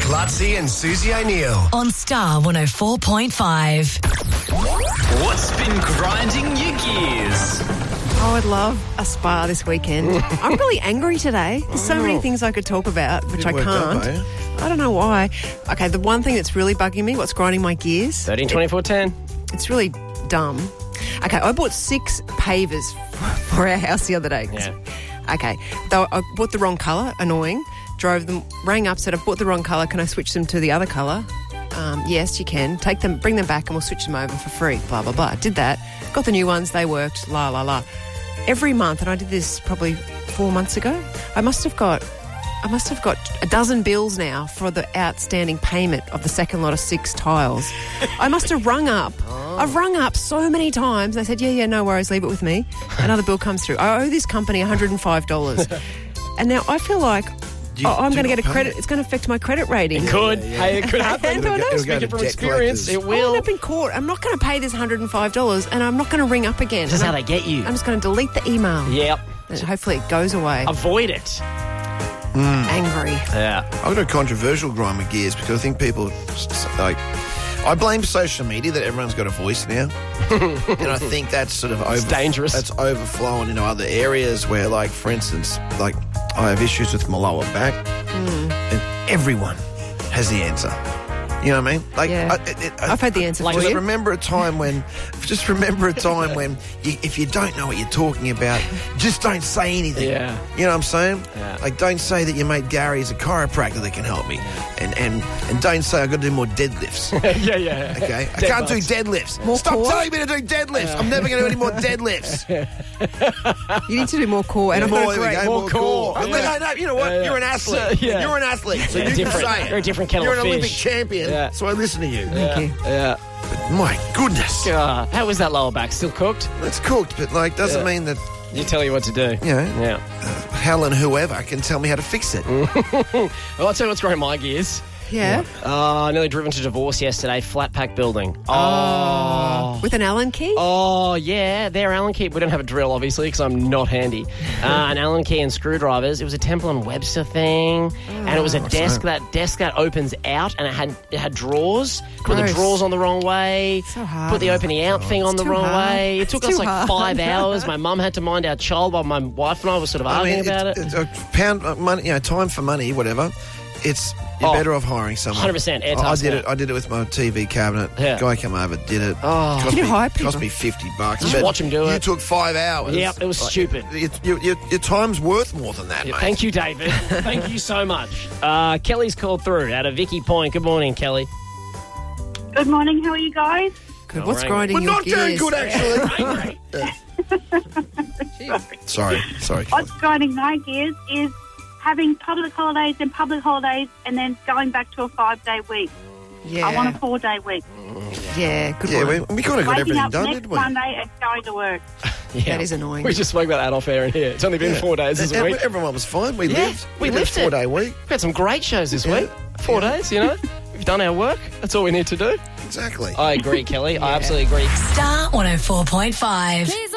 Lutzi and Susie O'Neill. On Star 104.5. What's been grinding your gears? Oh, I'd love a spa this weekend. I'm really angry today. There's so many things I could talk about, which I can't. I don't know why. Okay, the one thing that's really bugging me, what's grinding my gears, 13, 24, 10. it's really dumb. Okay, I bought 6 pavers for our house the other day. Yeah. Okay, though I bought the wrong colour, annoying. Drove them, rang up, said, I've bought the wrong colour. Can I switch them to the other colour? Yes, you can. Take them, bring them back and we'll switch them over for free, blah, blah, blah. Did that. Got the new ones. They worked, la, la, la. Every month, and I did this probably 4 months ago, I must have got a dozen bills now for the outstanding payment of the second lot of 6 tiles. I must have rung up. I've rung up so many times. They said, yeah, no worries, leave it with me. Another bill comes through. I owe this company $105. And now I feel like I'm going to get a credit. It's going to affect my credit rating. It could. Hey, it could happen. Speaking from experience, it will. I'll end up in court. I'm not going to pay this $105 and I'm not going to ring up again. This is how they get you. I'm just going to delete the email. Yep. And hopefully it goes away. Avoid it. Angry. Yeah. I've got a controversial grind my gears because I think people, like, I blame social media that everyone's got a voice now. And I think that's sort of dangerous. That's overflowing into other areas where, like, for instance, like, I have issues with my lower back and everyone has the answer. You know what I mean? Like, Yeah. I've had the answer for just you. remember a time when if you don't know what you're talking about, just don't say anything. Yeah. You know what I'm saying? Yeah. Like, don't say that your mate Gary is a chiropractor that can help me. And don't say I've got to do more deadlifts. Yeah. Okay? I can't do deadlifts. Stop core? telling me to do deadlifts. I'm never going to do any more deadlifts. You need to do more core. And I've got a great... More core. Yeah. No, you know what? Yeah. You're an athlete. So, yeah. You're an athlete. So you different. can say it. You're a different kettle You're of an Olympic fish. champion, Yeah. so I listen to you. Thank you. Yeah. But my goodness. How was that lower back? Still cooked? It's cooked, but, like, doesn't mean that, You tell you what to do. you know, Yeah. Helen, whoever, can tell me how to fix it. Well, I'll tell you what's growing my gears. Yeah. Nearly driven to divorce yesterday. Flat pack building. With an Allen key? Oh, yeah. They're Allen key. We don't have a drill, obviously, because I'm not handy. An Allen key and screwdrivers. It was a Temple and Webster thing. And it was a desk that opens out, and it had drawers. Put the Gross. drawers on the wrong way. So hard. Put the opening out thing on the too wrong hard. way. It took us Too like hard. 5 hours. My mum had to mind our child while my wife and I were sort of arguing about it. It's a pound money, time for money, whatever. You're better off hiring someone. 100%, airtight I did smart. it. I did it with my TV cabinet. Yeah. Guy came over, did it. Oh. Can you hire people? Cost me $50. Just But watch him do You it. took 5 hours. Yep, it was stupid. Your time's worth more than that, mate. Thank you, David. Thank you so much. Kelly's called through out of Vicky Point. Good morning, Kelly. Good morning. How are you guys? Good. What's Alright. grinding We're your not doing gears? good, actually. Sorry. What's grinding my gears is having public holidays and then going back to a 5-day week. Yeah. I want a 4-day week. Yeah, good Yeah, one. we kind of got Waking everything up done, next didn't we? Monday and going to work. Yeah. That is annoying. We just spoke about that off air in here. It's only been 4 days this week. Everyone was fine. We lived. we lived a it. 4-day week. We had some great shows this week. 4 days, you know. We've done our work. That's all we need to do. Exactly. I agree, Kelly. I absolutely agree. Star 104.5.